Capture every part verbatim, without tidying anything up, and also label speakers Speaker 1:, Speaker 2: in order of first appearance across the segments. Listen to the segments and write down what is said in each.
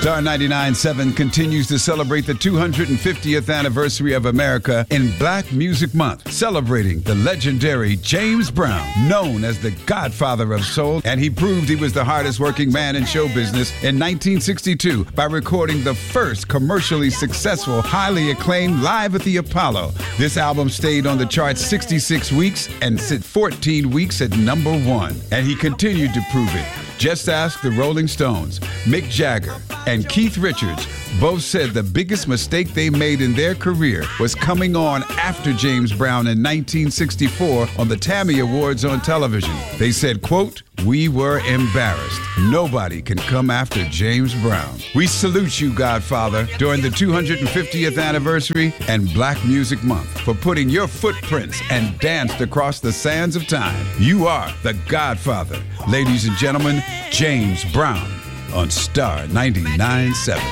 Speaker 1: Star ninety-nine point seven continues to celebrate the two hundred fiftieth anniversary of America in Black Music Month, celebrating the legendary James Brown, known as the Godfather of Soul, and he proved he was the hardest working man in show business in nineteen sixty-two by recording the first commercially successful, highly acclaimed Live at the Apollo. This album stayed on the charts sixty-six weeks and sit fourteen weeks at number one, and he continued to prove it. Just ask the Rolling Stones. Mick Jagger and Keith Richards both said the biggest mistake they made in their career was coming on after James Brown in nineteen sixty-four on the Tammy Awards on television. They said, quote, "We were embarrassed. Nobody can come after James Brown." We salute you, Godfather, during the two hundred fiftieth anniversary and Black Music Month for putting your footprints and danced across the sands of time. You are the Godfather. Ladies and gentlemen, James Brown on Star ninety-nine point seven.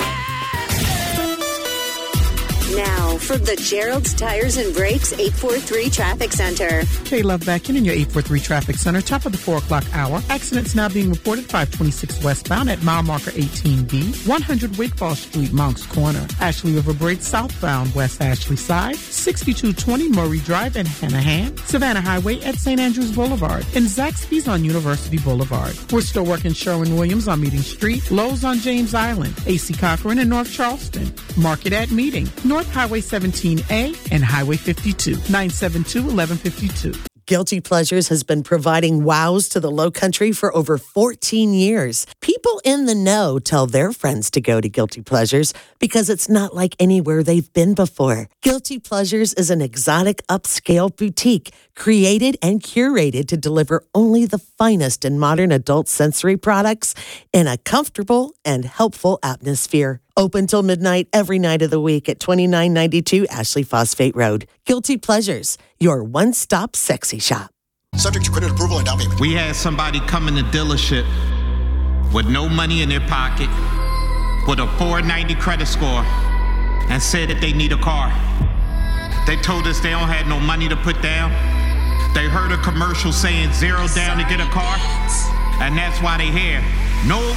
Speaker 2: Now, from the Gerald's Tires and Brakes eight four three Traffic Center.
Speaker 3: Hey, Love back in in your eight four three Traffic Center. Top of the four o'clock hour. Accidents now being reported five twenty-six westbound at mile marker eighteen B. one hundred Wigfall Street, Monk's Corner. Ashley River Bridge southbound West Ashley side. sixty-two twenty Murray Drive in Hanahan. Savannah Highway at Saint Andrews Boulevard. And Zaxby's on University Boulevard. We're still working Sherwin-Williams on Meeting Street. Lowe's on James Island. A C Cochran in North Charleston. Market at Meeting. North Highway seventeen A and Highway fifty-two. nine seven two, one one five two.
Speaker 4: Guilty Pleasures has been providing wows to the Lowcountry for over fourteen years. People in the know tell their friends to go to Guilty Pleasures because it's not like anywhere they've been before. Guilty Pleasures is an exotic upscale boutique created and curated to deliver only the finest in modern adult sensory products in a comfortable and helpful atmosphere. Open till midnight every night of the week at twenty-nine ninety-two Ashley Phosphate Road. Guilty Pleasures, your one-stop sexy shop.
Speaker 5: Subject to credit approval and down payment.
Speaker 6: We had somebody come in the dealership with no money in their pocket, with a four ninety credit score, and said that they need a car. They told us they don't have no money to put down. They heard a commercial saying zero down to get a car, and that's why they here. No